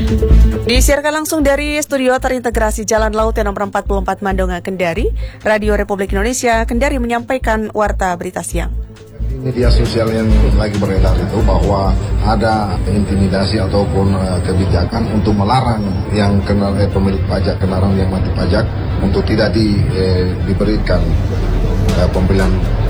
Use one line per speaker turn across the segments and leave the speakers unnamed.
Disiarkan langsung dari studio terintegrasi Jalan Laut nomor 44 Mandonga, Kendari, Radio Republik Indonesia Kendari menyampaikan warta berita siang.
Di media sosial yang lagi beredar itu bahwa ada intimidasi ataupun kebijakan untuk melarang yang pemilik pajak kendaraan yang mati pajak untuk tidak diberikan pembelian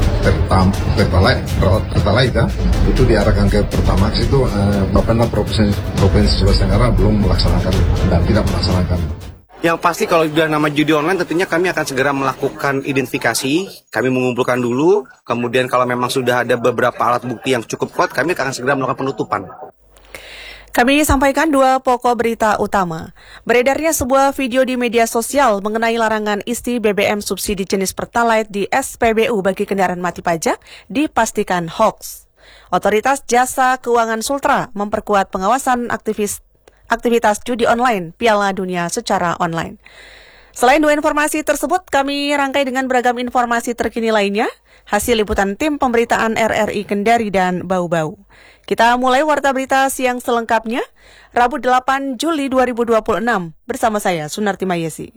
Pertalite itu diarahkan ke Pertamax itu Bapenda Provinsi Sulawesi Tenggara belum melaksanakan dan tidak melaksanakan.
Yang pasti kalau sudah nama judi online tentunya kami akan segera melakukan identifikasi, kami mengumpulkan dulu, kemudian kalau memang sudah ada beberapa alat bukti yang cukup kuat, kami akan segera melakukan penutupan.
Kami sampaikan dua pokok berita utama. Beredarnya sebuah video di media sosial mengenai larangan isi BBM subsidi jenis Pertalite di SPBU bagi kendaraan mati pajak dipastikan hoax. Otoritas Jasa Keuangan Sultra memperkuat pengawasan aktivitas judi online Piala Dunia secara online. Selain dua informasi tersebut, kami rangkai dengan beragam informasi terkini lainnya, hasil liputan tim pemberitaan RRI Kendari dan Bau-Bau. Kita mulai warta berita siang selengkapnya, Rabu 8 Juli 2026, bersama saya, Sunarti Mayesi.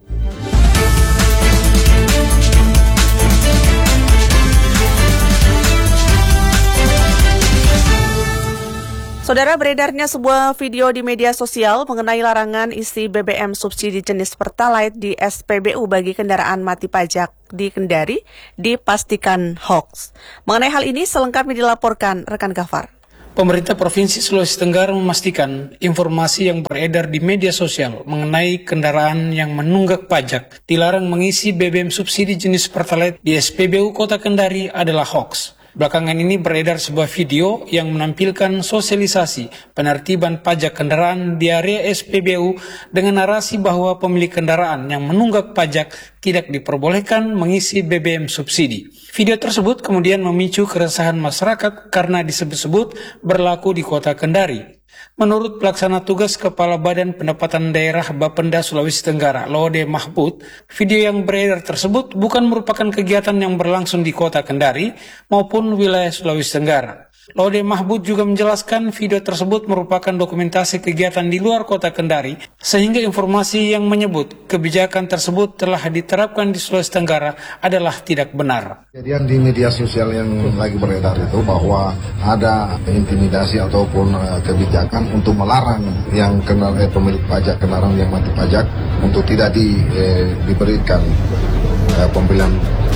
Saudara, beredarnya sebuah video di media sosial mengenai larangan isi BBM subsidi jenis Pertalite di SPBU bagi kendaraan mati pajak di Kendari dipastikan hoax. Mengenai hal ini selengkapnya dilaporkan rekan Gafar.
Pemerintah Provinsi Sulawesi Tenggara memastikan informasi yang beredar di media sosial mengenai kendaraan yang menunggak pajak dilarang mengisi BBM subsidi jenis Pertalite di SPBU Kota Kendari adalah hoax. Belakangan ini beredar sebuah video yang menampilkan sosialisasi penertiban pajak kendaraan di area SPBU dengan narasi bahwa pemilik kendaraan yang menunggak pajak tidak diperbolehkan mengisi BBM subsidi. Video tersebut kemudian memicu keresahan masyarakat karena disebut-sebut berlaku di Kota Kendari. Menurut pelaksana tugas Kepala Badan Pendapatan Daerah Bapenda Sulawesi Tenggara, Laude Mahbud, video yang beredar tersebut bukan merupakan kegiatan yang berlangsung di Kota Kendari maupun wilayah Sulawesi Tenggara. Laude Mahbud juga menjelaskan video tersebut merupakan dokumentasi kegiatan di luar Kota Kendari, sehingga informasi yang menyebut kebijakan tersebut telah diterapkan di Sulawesi Tenggara adalah tidak benar.
Kejadian di media sosial yang lagi beredar itu bahwa ada intimidasi ataupun kebijakan untuk melarang yang pemilik pajak kendaraan yang mati pajak untuk tidak diberikan pembelian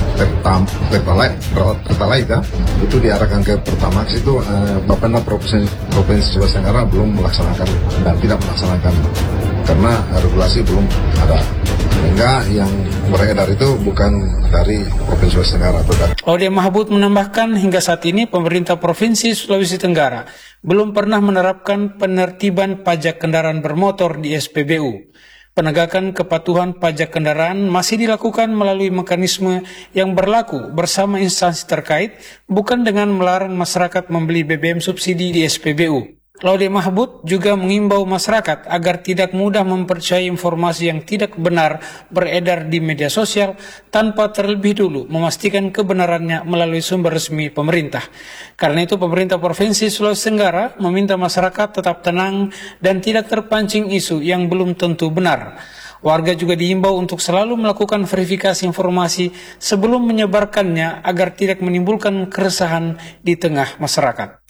Pertalite itu diarahkan ke Pertamax itu Bapenda Provinsi Sulawesi Tenggara belum melaksanakan dan tidak melaksanakan karena regulasi belum ada. Sehingga yang beredar itu bukan dari Provinsi Sulawesi Tenggara.
Laude Mahbud menambahkan hingga saat ini pemerintah Provinsi Sulawesi Tenggara belum pernah menerapkan penertiban pajak kendaraan bermotor di SPBU. Penegakan kepatuhan pajak kendaraan masih dilakukan melalui mekanisme yang berlaku bersama instansi terkait, bukan dengan melarang masyarakat membeli BBM subsidi di SPBU. Laude Mahbud juga mengimbau masyarakat agar tidak mudah mempercayai informasi yang tidak benar beredar di media sosial tanpa terlebih dulu memastikan kebenarannya melalui sumber resmi pemerintah. Karena itu pemerintah Provinsi Sulawesi Tenggara meminta masyarakat tetap tenang dan tidak terpancing isu yang belum tentu benar. Warga juga diimbau untuk selalu melakukan verifikasi informasi sebelum menyebarkannya agar tidak menimbulkan keresahan di tengah masyarakat.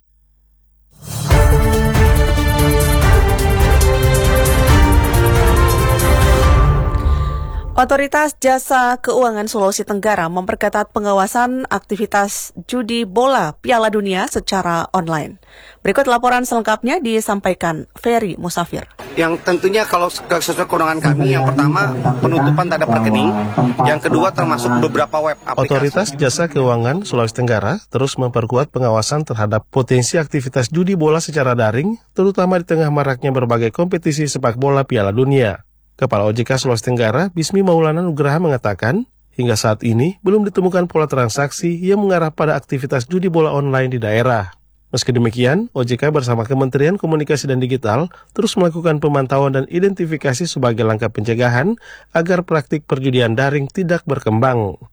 Otoritas Jasa Keuangan Sulawesi Tenggara memperketat pengawasan aktivitas judi bola Piala Dunia secara online. Berikut laporan selengkapnya disampaikan Ferry Musafir.
Yang tentunya kalau sesuai kewenangan kami, yang pertama penutupan terhadap rekening, yang kedua termasuk beberapa web aplikasi.
Otoritas Jasa Keuangan Sulawesi Tenggara terus memperkuat pengawasan terhadap potensi aktivitas judi bola secara daring, terutama di tengah maraknya berbagai kompetisi sepak bola Piala Dunia. Kepala OJK Sulawesi Tenggara, Bismi Maulana Nugraha mengatakan, hingga saat ini belum ditemukan pola transaksi yang mengarah pada aktivitas judi bola online di daerah. Meski demikian, OJK bersama Kementerian Komunikasi dan Digital terus melakukan pemantauan dan identifikasi sebagai langkah pencegahan agar praktik perjudian daring tidak berkembang.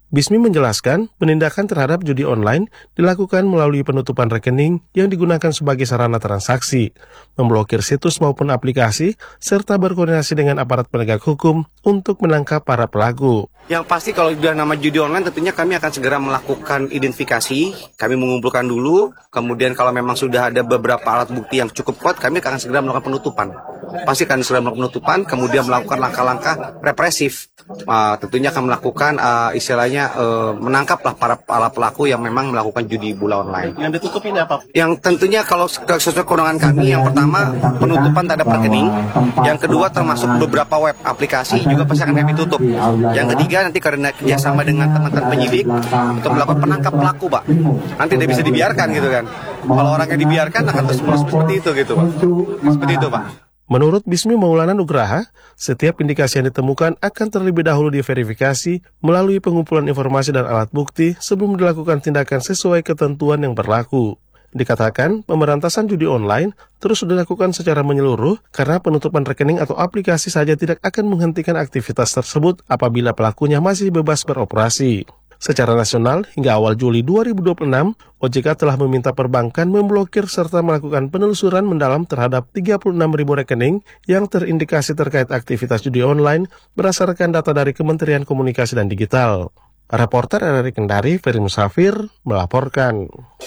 Bismi menjelaskan, penindakan terhadap judi online dilakukan melalui penutupan rekening yang digunakan sebagai sarana transaksi, memblokir situs maupun aplikasi, serta berkoordinasi dengan aparat penegak hukum untuk menangkap para pelaku.
Yang pasti kalau sudah nama judi online tentunya kami akan segera melakukan identifikasi, kami mengumpulkan dulu, kemudian kalau memang sudah ada beberapa alat bukti yang cukup kuat, kami akan segera melakukan penutupan. Pasti akan segera melakukan penutupan, kemudian melakukan langkah-langkah represif. Tentunya akan melakukan menangkaplah para pelaku yang memang melakukan judi bola online.
Yang ditutup ini apa?
Yang tentunya kalau sesuai kewenangan kami, yang pertama penutupan terhadap rekening, yang kedua termasuk beberapa web aplikasi juga pasti akan kami tutup. Yang ketiga nanti karena kerjasama dengan teman-teman penyidik untuk melakukan penangkap pelaku, Pak. Nanti tidak bisa dibiarkan gitu kan. Kalau orangnya dibiarkan akan terus seperti itu gitu, Pak. Seperti itu, Pak.
Menurut Bismi Maulana Nugraha, setiap indikasi yang ditemukan akan terlebih dahulu diverifikasi melalui pengumpulan informasi dan alat bukti sebelum dilakukan tindakan sesuai ketentuan yang berlaku. Dikatakan, pemberantasan judi online terus dilakukan secara menyeluruh karena penutupan rekening atau aplikasi saja tidak akan menghentikan aktivitas tersebut apabila pelakunya masih bebas beroperasi. Secara nasional, hingga awal Juli 2026, OJK telah meminta perbankan memblokir serta melakukan penelusuran mendalam terhadap 36.000 rekening yang terindikasi terkait aktivitas judi online berdasarkan data dari Kementerian Komunikasi dan Digital. Reporter RRI Kendari, Ferry Musafir, melaporkan.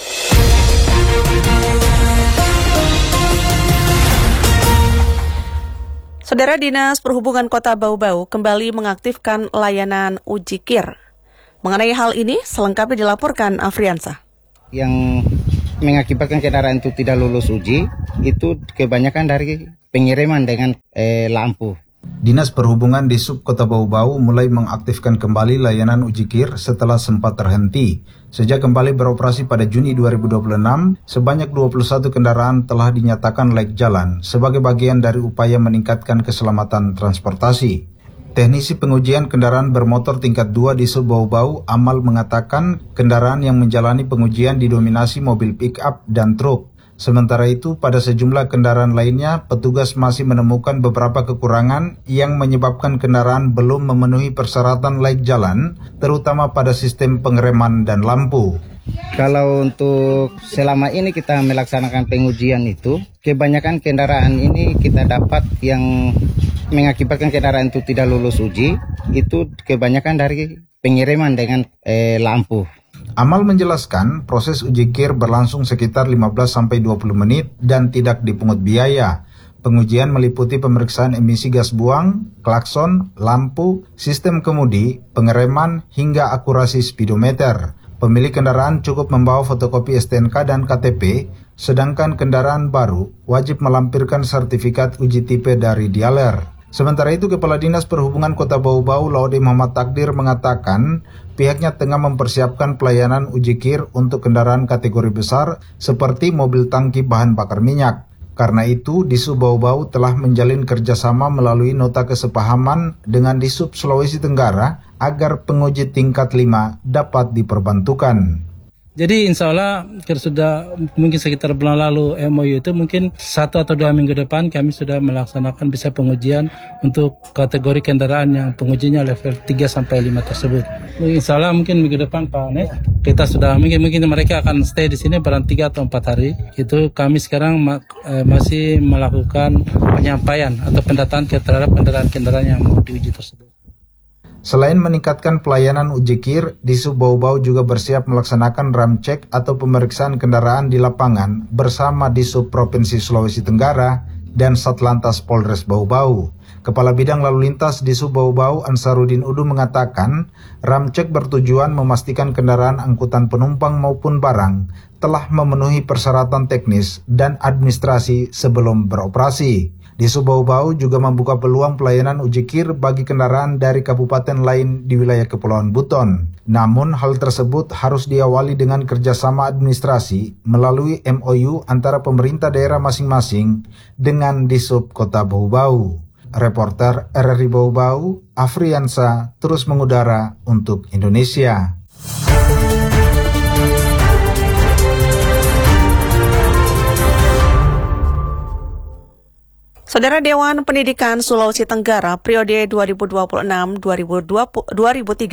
Saudara, Dinas Perhubungan Kota Bau-Bau kembali mengaktifkan layanan uji KIR. Mengenai hal ini, selengkapnya dilaporkan Afriansah.
Yang mengakibatkan kendaraan itu tidak lulus uji, itu kebanyakan dari pengiriman dengan lampu.
Dinas Perhubungan di Sub Kota Bau-Bau mulai mengaktifkan kembali layanan uji KIR setelah sempat terhenti. Sejak kembali beroperasi pada Juni 2026, sebanyak 21 kendaraan telah dinyatakan layak jalan sebagai bagian dari upaya meningkatkan keselamatan transportasi. Teknisi pengujian kendaraan bermotor tingkat 2 di Sub Bau-Bau, Amal, mengatakan kendaraan yang menjalani pengujian didominasi mobil pick-up dan truk. Sementara itu, pada sejumlah kendaraan lainnya, petugas masih menemukan beberapa kekurangan yang menyebabkan kendaraan belum memenuhi persyaratan layak jalan, terutama pada sistem pengereman dan lampu.
Kalau untuk selama ini kita melaksanakan pengujian itu, kebanyakan kendaraan ini kita dapat yang mengakibatkan kendaraan itu tidak lulus uji, itu kebanyakan dari pengiriman dengan lampu.
Amal menjelaskan proses uji KIR berlangsung sekitar 15-20 menit dan tidak dipungut biaya. Pengujian meliputi pemeriksaan emisi gas buang, klakson, lampu, sistem kemudi, pengereman, hingga akurasi speedometer. Pemilik kendaraan cukup membawa fotokopi STNK dan KTP, sedangkan kendaraan baru wajib melampirkan sertifikat uji tipe dari dealer. Sementara itu, Kepala Dinas Perhubungan Kota Bau-Bau, Laude Muhammad Takdir, mengatakan pihaknya tengah mempersiapkan pelayanan uji KIR untuk kendaraan kategori besar seperti mobil tangki bahan bakar minyak. Karena itu, Disub Bau-Bau telah menjalin kerjasama melalui nota kesepahaman dengan Disub Sulawesi Tenggara agar penguji tingkat 5 dapat diperbantukan.
Jadi insya Allah sudah mungkin sekitar bulan lalu MOU itu mungkin 1 atau 2 minggu depan kami sudah melaksanakan bisa pengujian untuk kategori kendaraan yang pengujinya level 3-5 tersebut. Insya Allah mungkin minggu depan Pak Nek, kita sudah mungkin mereka akan stay di sini barang 3 atau 4 hari. Itu kami sekarang masih melakukan penyampaian atau pendataan terhadap kendaraan-kendaraan yang mau diuji tersebut.
Selain meningkatkan pelayanan uji KIR, Disub Bau-Bau juga bersiap melaksanakan ramcek atau pemeriksaan kendaraan di lapangan bersama Disub Provinsi Sulawesi Tenggara dan Satlantas Polres Bau-Bau. Kepala Bidang Lalu Lintas Disub Bau-Bau, Ansarudin Udu, mengatakan ramcek bertujuan memastikan kendaraan angkutan penumpang maupun barang telah memenuhi persyaratan teknis dan administrasi sebelum beroperasi. Disub Bau-Bau juga membuka peluang pelayanan uji KIR bagi kendaraan dari kabupaten lain di wilayah Kepulauan Buton. Namun hal tersebut harus diawali dengan kerjasama administrasi melalui MOU antara pemerintah daerah masing-masing dengan Disub Kota Bau-Bau. Reporter RRI Bau-Bau, Afriansah, terus mengudara untuk Indonesia.
Saudara, Dewan Pendidikan Sulawesi Tenggara periode 2026-2031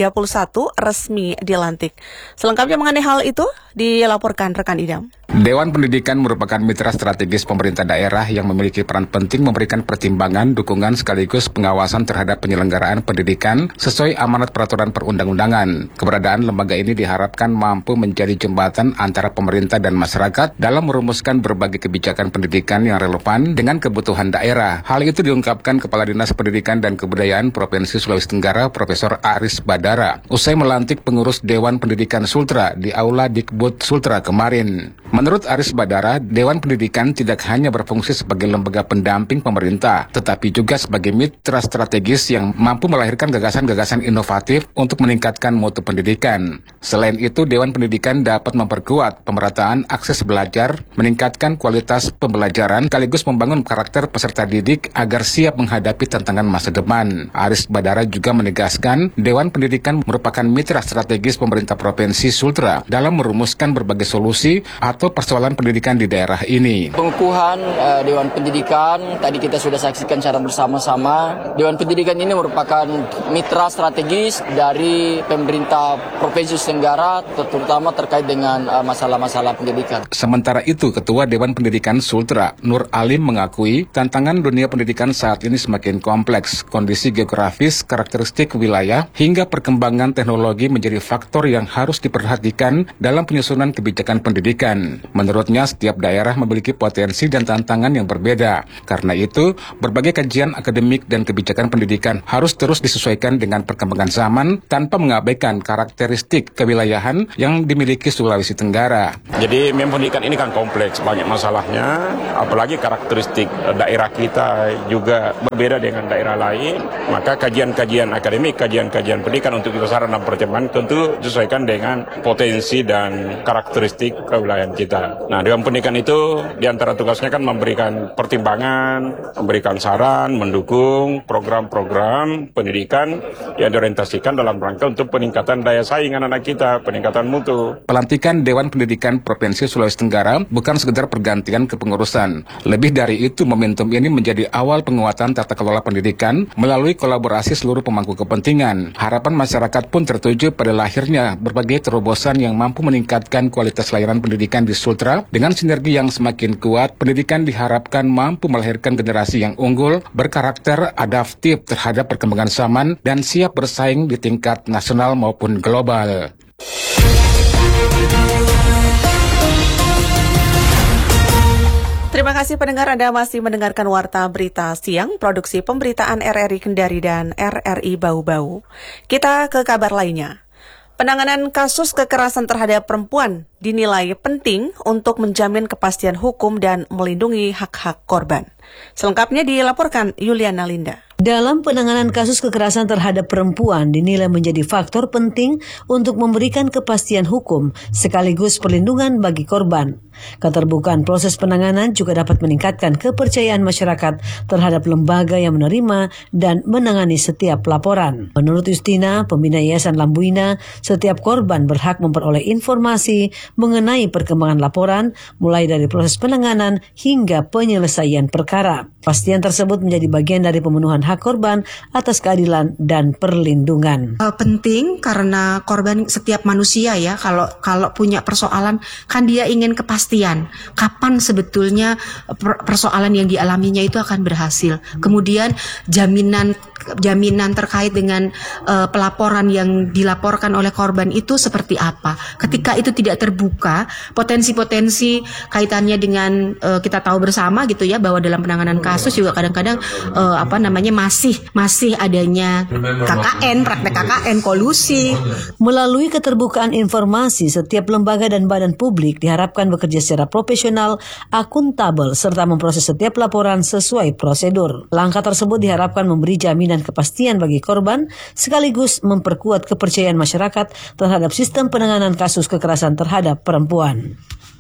resmi dilantik. Selengkapnya mengenai hal itu dilaporkan rekan Idam.
Dewan Pendidikan merupakan mitra strategis pemerintah daerah yang memiliki peran penting memberikan pertimbangan, dukungan sekaligus pengawasan terhadap penyelenggaraan pendidikan sesuai amanat peraturan perundang-undangan. Keberadaan lembaga ini diharapkan mampu menjadi jembatan antara pemerintah dan masyarakat dalam merumuskan berbagai kebijakan pendidikan yang relevan dengan kebutuhan daerah. Hal itu diungkapkan Kepala Dinas Pendidikan dan Kebudayaan Provinsi Sulawesi Tenggara, Profesor Aris Badara, usai melantik pengurus Dewan Pendidikan Sultra di Aula Dikbud Sultra kemarin. Menurut Aris Badara, Dewan Pendidikan tidak hanya berfungsi sebagai lembaga pendamping pemerintah, tetapi juga sebagai mitra strategis yang mampu melahirkan gagasan-gagasan inovatif untuk meningkatkan mutu pendidikan. Selain itu, Dewan Pendidikan dapat memperkuat pemerataan akses belajar, meningkatkan kualitas pembelajaran, sekaligus membangun karakter peserta didik agar siap menghadapi tantangan masa depan. Aris Badara juga menegaskan, Dewan Pendidikan merupakan mitra strategis pemerintah Provinsi Sultra dalam merumuskan berbagai solusi atau persoalan pendidikan di daerah ini.
Pengukuhan Dewan Pendidikan tadi kita sudah saksikan secara bersama-sama. Dewan Pendidikan ini merupakan mitra strategis dari pemerintah Provinsi Tenggara, terutama terkait dengan masalah-masalah pendidikan.
Sementara itu, Ketua Dewan Pendidikan Sultra, Nur Alim, mengakui tantangan dunia pendidikan saat ini semakin kompleks. Kondisi geografis, karakteristik wilayah, hingga perkembangan teknologi menjadi faktor yang harus diperhatikan dalam penyusunan kebijakan pendidikan. Menurutnya, setiap daerah memiliki potensi dan tantangan yang berbeda. Karena itu, berbagai kajian akademik dan kebijakan pendidikan harus terus disesuaikan dengan perkembangan zaman tanpa mengabaikan karakteristik kewilayahan yang dimiliki Sulawesi Tenggara.
Jadi pendidikan ini kan kompleks, banyak masalahnya, apalagi karakteristik daerah kita juga berbeda dengan daerah lain. Maka kajian-kajian akademik, kajian-kajian pendidikan untuk kita saran dan pertimbangan tentu disesuaikan dengan potensi dan karakteristik kewilayahan kita. Nah, Dewan Pendidikan itu diantara tugasnya kan memberikan pertimbangan, memberikan saran, mendukung program-program pendidikan yang diorientasikan dalam rangka untuk peningkatan daya saing anak-anak kita, peningkatan mutu.
Pelantikan Dewan Pendidikan Provinsi Sulawesi Tenggara bukan sekedar pergantian kepengurusan. Lebih dari itu, momentum ini menjadi awal penguatan tata kelola pendidikan melalui kolaborasi seluruh pemangku kepentingan. Harapan masyarakat pun tertuju pada lahirnya berbagai terobosan yang mampu meningkatkan kualitas layanan pendidikan di Sultra. Dengan sinergi yang semakin kuat, pendidikan diharapkan mampu melahirkan generasi yang unggul, berkarakter adaptif terhadap perkembangan zaman, dan siap bersaing di tingkat nasional maupun global.
Terima kasih pendengar, Anda masih mendengarkan Warta Berita Siang, produksi pemberitaan RRI Kendari dan RRI Bau-Bau. Kita ke kabar lainnya. Penanganan kasus kekerasan terhadap perempuan dinilai penting untuk menjamin kepastian hukum dan melindungi hak-hak korban. Selengkapnya dilaporkan Yuliana Linda.
Dalam penanganan kasus kekerasan terhadap perempuan dinilai menjadi faktor penting untuk memberikan kepastian hukum sekaligus perlindungan bagi korban. Keterbukaan proses penanganan juga dapat meningkatkan kepercayaan masyarakat terhadap lembaga yang menerima dan menangani setiap laporan. Menurut Justina, pembina Yayasan Lambuina, setiap korban berhak memperoleh informasi mengenai perkembangan laporan mulai dari proses penanganan hingga penyelesaian perkara. Kepastian tersebut menjadi bagian dari pemenuhan hak korban atas keadilan dan perlindungan.
Penting karena korban, setiap manusia ya, kalau punya persoalan kan dia ingin kepastian kapan sebetulnya persoalan yang dialaminya itu akan berhasil. Kemudian jaminan terkait dengan pelaporan yang dilaporkan oleh korban itu seperti apa. Ketika itu tidak terbuka, potensi-potensi kaitannya dengan kita tahu bersama gitu ya, bahwa dalam penanganan kasus juga kadang-kadang masih adanya KKN, praktek KKN, kolusi.
Melalui keterbukaan informasi, setiap lembaga dan badan publik diharapkan bekerja secara profesional, akuntabel, serta memproses setiap laporan sesuai prosedur. Langkah tersebut diharapkan memberi jaminan kepastian bagi korban, sekaligus memperkuat kepercayaan masyarakat terhadap sistem penanganan kasus kekerasan terhadap perempuan.